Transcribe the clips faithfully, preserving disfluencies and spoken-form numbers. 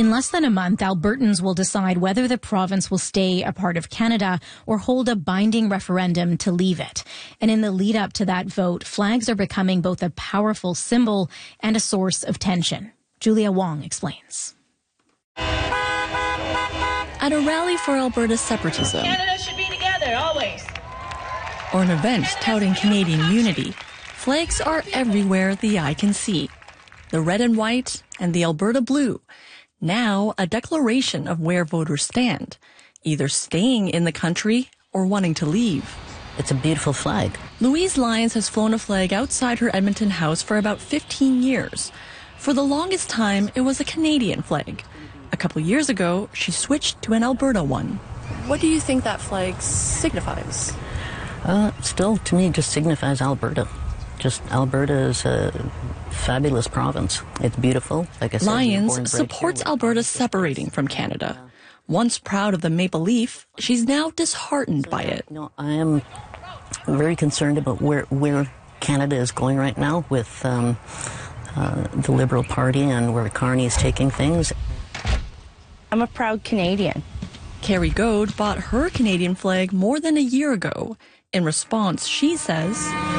In less than a month, Albertans will decide whether the province will stay a part of Canada or hold a binding referendum to leave it. And in the lead up to that vote, flags are becoming both a powerful symbol and a source of tension. Julia Wong explains. At a rally for Alberta separatism, Canada should be together, always. Or an event touting Canadian unity, flags are everywhere the eye can see. The red and white and the Alberta blue. Now a declaration of where voters stand, either staying in the country or wanting to leave. It's a beautiful flag. Louise Lyons has flown a flag outside her Edmonton house for about fifteen years. For the longest time, it was a Canadian flag. A couple years ago, she switched to an Alberta one. What do you think that flag signifies? Uh, still, to me, just signifies Alberta. Just Alberta is a fabulous province. It's beautiful. Like I said, Lyons supports Alberta separating from Canada. Once proud of the maple leaf, she's now disheartened by it. No, I am very concerned about where where Canada is going right now with um, uh, the Liberal Party and where Carney is taking things. I'm a proud Canadian. Carrie Goad bought her Canadian flag more than a year ago. In response, she says,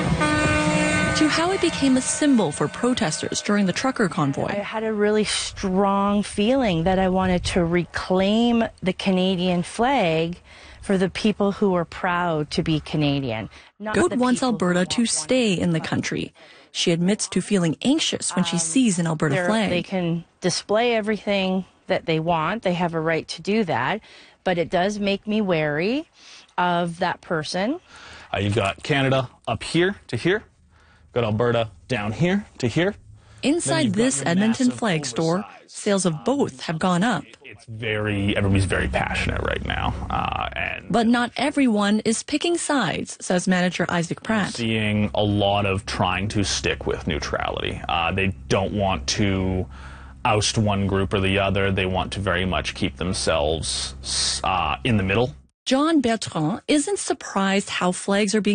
to how it became a symbol for protesters during the trucker convoy. I had a really strong feeling that I wanted to reclaim the Canadian flag for the people who are proud to be Canadian. Goad wants Alberta to stay in the country. She admits to feeling anxious when she sees an Alberta flag. They can display everything that they want. They have a right to do that. But it does make me wary of that person. Uh, you've got Canada up here to here. Got Alberta down here to here. Inside this Edmonton flag store, sales of both have gone up. It's very, everybody's very passionate right now. Uh, and But not everyone is picking sides, says manager Isaac Pratt. Seeing a lot of trying to stick with neutrality. Uh, they don't want to oust one group or the other. They want to very much keep themselves uh, in the middle. John Bertrand isn't surprised how flags are being